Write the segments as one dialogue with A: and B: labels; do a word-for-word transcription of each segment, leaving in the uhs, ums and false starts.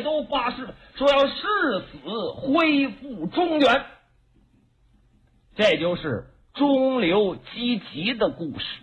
A: 都发誓说要誓死恢复中原。这就是中流击楫的故事。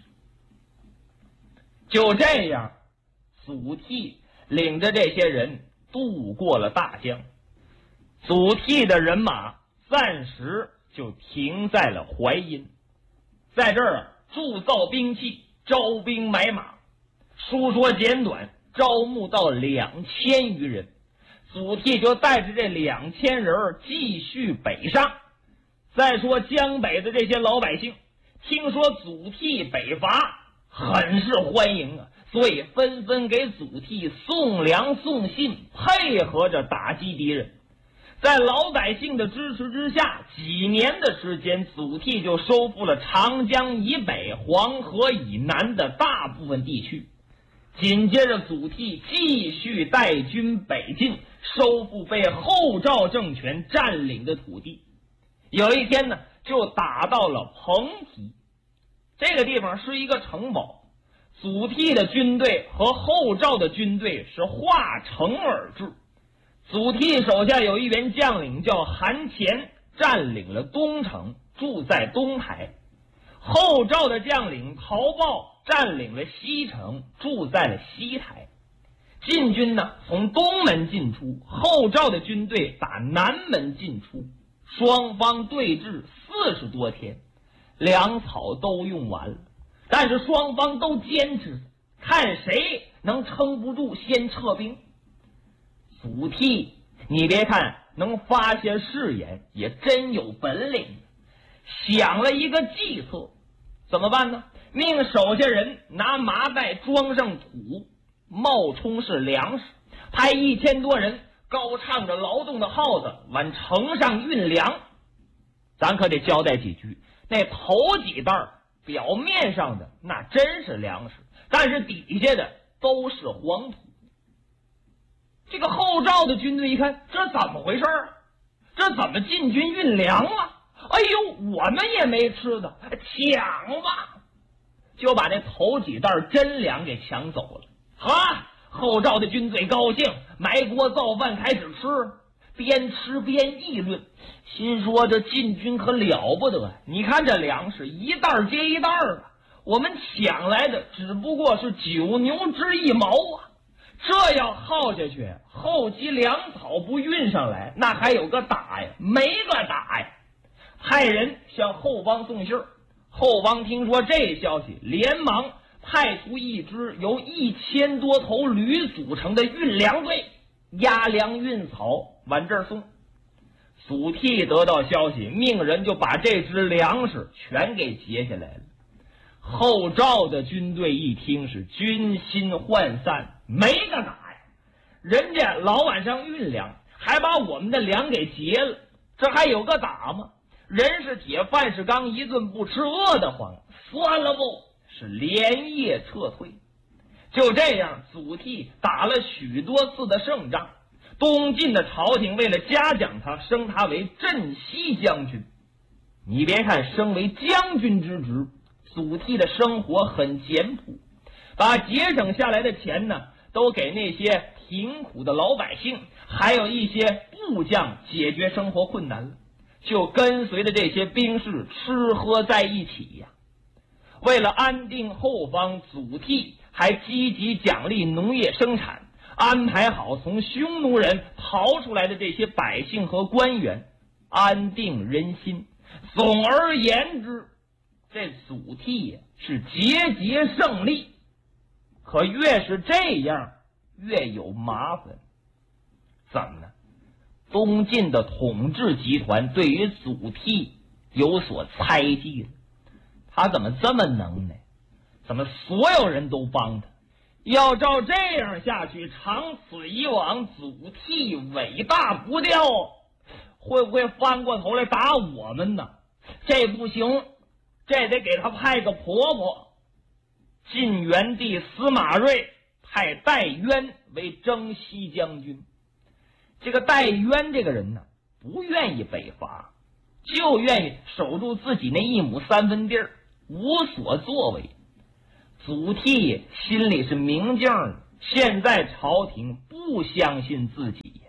A: 就这样，祖逖领着这些人渡过了大江。祖逖的人马暂时就停在了淮阴，在这儿啊铸造兵器，招兵买马。书说简短，招募到两千余人。祖逖就带着这两千人继续北上。再说江北的这些老百姓，听说祖逖北伐，很是欢迎啊，所以纷纷给祖逖送粮送信，配合着打击敌人。在老百姓的支持之下，几年的时间，祖逖就收复了长江以北、黄河以南的大部分地区。紧接着，祖逖继续带军北进，收复被后赵政权占领的土地。有一天呢，就打到了彭提，这个地方是一个城堡。祖逖的军队和后赵的军队是化城而治。祖逖手下有一员将领叫韩虔，占领了东城，住在东台。后赵的将领陶豹占领了西城，住在了西台。晋军呢从东门进出，后赵的军队打南门进出，双方对峙四十多天，粮草都用完了，但是双方都坚持，看谁能撑不住先撤兵。祖逖你别看能发些誓言，也真有本领，想了一个计策。怎么办呢？命手下人拿麻袋装上土，冒充是粮食，派一千多人高唱着劳动的号子往城上运粮。咱可得交代几句，那头几袋表面上的那真是粮食，但是底下的都是黄土。这个后赵的军队一看，这怎么回事啊？这怎么进军运粮啊？哎呦，我们也没吃的，抢吧！就把那头几袋真粮给抢走了。哈，后赵的军队高兴，埋锅造饭开始吃，边吃边议论，心说这晋军可了不得，你看这粮食一袋接一袋啊，我们抢来的只不过是九牛之一毛啊！这要耗下去，后期粮草不运上来，那还有个打呀？没个打呀！派人向后方送信儿，后方听说这消息，连忙派出一支由一千多头驴组成的运粮队，押粮运草往这儿送。祖逖得到消息，命人就把这支粮食全给截下来了。后赵的军队一听是军心涣散，没个打呀！人家老晚上运粮，还把我们的粮给截了，这还有个打吗？人是铁，饭是钢，一顿不吃饿得慌，算了不，是连夜撤退。就这样，祖逖打了许多次的胜仗，东晋的朝廷为了嘉奖他，升他为镇西将军。你别看升为将军之职，祖逖的生活很简朴，把节省下来的钱呢，都给那些贫苦的老百姓，还有一些部将解决生活困难了。就跟随着这些兵士吃喝在一起呀。为了安定后方，祖逖还积极奖励农业生产，安排好从匈奴人逃出来的这些百姓和官员，安定人心。总而言之，这祖逖呀是节节胜利。可越是这样，越有麻烦。怎么呢？东晋的统治集团对于祖逖有所猜忌了，他怎么这么能耐？怎么所有人都帮他？要照这样下去，长此以往，祖逖尾大不掉，会不会翻过头来打我们呢？这不行，这得给他派个婆婆。晋元帝司马睿派戴渊为征西将军。这个戴渊这个人呢，不愿意北伐，就愿意守住自己那一亩三分地儿，无所作为。祖逖心里是明镜的，现在朝廷不相信自己，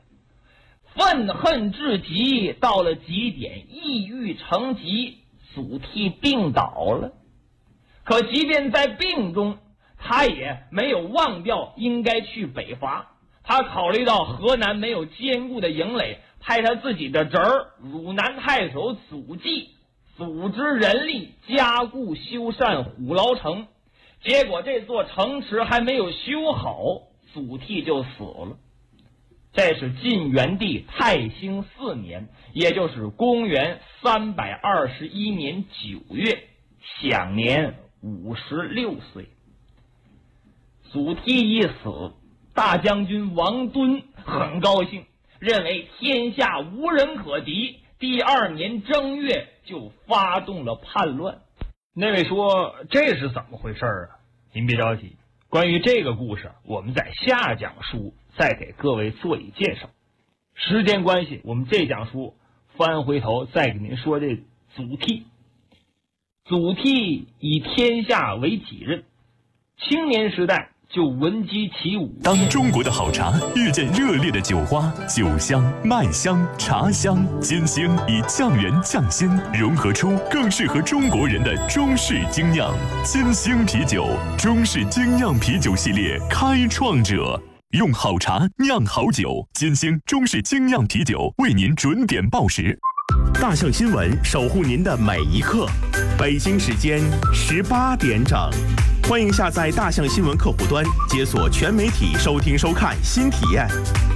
A: 愤恨至极，到了极点，抑郁成疾，祖逖病倒了。可即便在病中，他也没有忘掉应该去北伐。他考虑到河南没有坚固的营垒，派他自己的侄儿汝南太守祖逖组织人力加固修缮虎牢城。结果这座城池还没有修好，祖逖就死了。这是晋元帝太兴四年，也就是公元三百二十一年九月，享年五十六岁。祖逖一死，大将军王敦很高兴，认为天下无人可敌，第二年正月就发动了叛乱。
B: 那位说这是怎么回事啊？您别着急，关于这个故事我们在下讲书再给各位做以介绍。时间关系，我们这讲书翻回头再给您说这祖逖。祖逖以天下为己任，青年时代就闻鸡起舞。
C: 当中国的好茶遇见热烈的酒花，酒香、麦香、茶香、金星以降元降辛融合出更适合中国人的中式精酿。金星啤酒，中式精酿啤酒系列开创者，用好茶酿好酒。金星中式精酿啤酒为您准点报时。
D: 大象新闻守护您的每一刻。北京时间十八点整。欢迎下载大象新闻客户端，解锁全媒体收听收看新体验。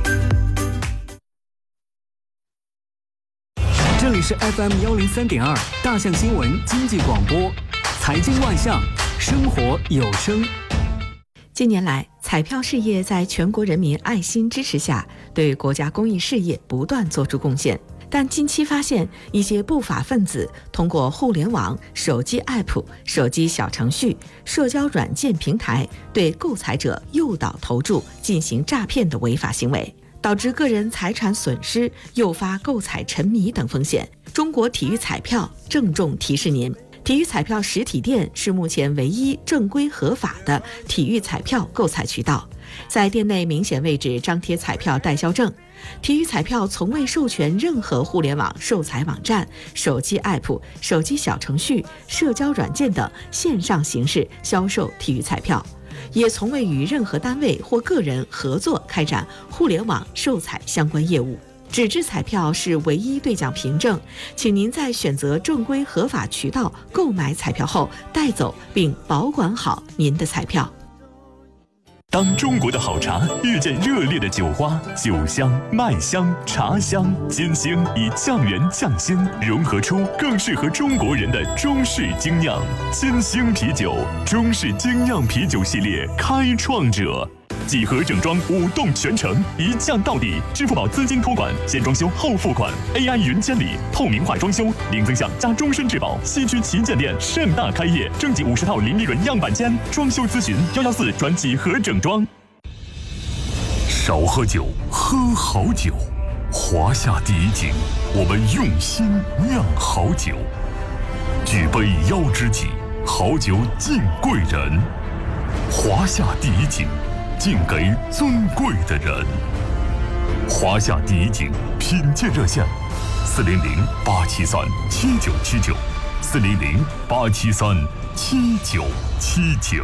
E: 这里是 F M 幺零三点二大象新闻经济广播，财经万象，生活有声。
F: 近年来，彩票事业在全国人民爱心支持下，对国家公益事业不断做出贡献。但近期发现，一些不法分子通过互联网、手机 app、手机小程序、社交软件平台对购彩者诱导投注进行诈骗的违法行为，导致个人财产损失，诱发购彩沉迷等风险。中国体育彩票郑重提示您，体育彩票实体店是目前唯一正规合法的体育彩票购彩渠道，在店内明显位置张贴彩票代销证。体育彩票从未授权任何互联网售彩网站、手机 app、手机小程序、社交软件等线上形式销售体育彩票，也从未与任何单位或个人合作开展互联网售彩相关业务。纸质彩票是唯一兑奖凭证，请您在选择正规合法渠道购买彩票后，带走并保管好您的彩票。
C: 当中国的好茶遇见热烈的酒花，酒香、麦香、茶香、金星以降元降辛融合出更适合中国人的中式精酿。金星啤酒，中式精酿啤酒系列开创者。几何整装五栋全程，一降到底。支付宝资金托管，先装修后付款 ，A I 云监理，透明化装修，零增项加终身质保。西区旗舰店盛大开业，征集五十套零利润样板间，装修咨询幺幺四转几何整装。少喝酒，喝好酒。华夏第一景，我们用心酿好酒。举杯邀知己，好酒敬贵人。华夏第一景。敬给尊贵的人。华夏第一景品鉴热线：四零零八七三七九七九，四零零八七三七九七九。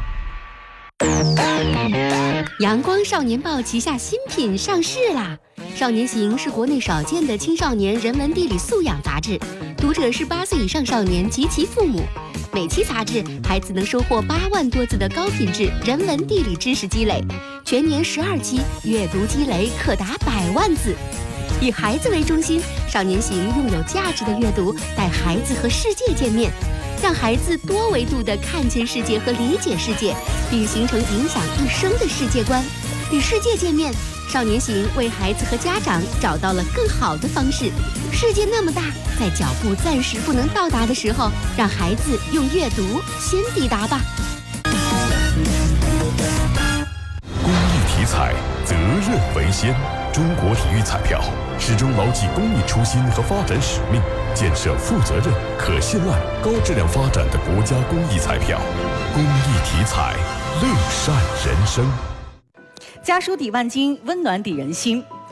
G: 阳光少年报旗下新品上市啦！少年行是国内少见的青少年人文地理素养杂志，读者是八岁以上少年及其父母。每期杂志，孩子能收获八万多字的高品质人文地理知识积累，全年十二期，阅读积累可达百万字。以孩子为中心，少年行用有价值的阅读带孩子和世界见面，让孩子多维度地看见世界和理解世界，并形成影响一生的世界观。与世界见面，少年行为孩子和家长找到了更好的方式。世界那么大，在脚步暂时不能到达的时候，让孩子用阅读先抵达吧。
C: 公益体彩，责任为先。中国体育彩票始终牢记公益初心和发展使命，建设负责任、可信赖、高质量发展的国家公益彩票。公益体彩，乐善人生。
H: 家书抵万金，温暖抵人心。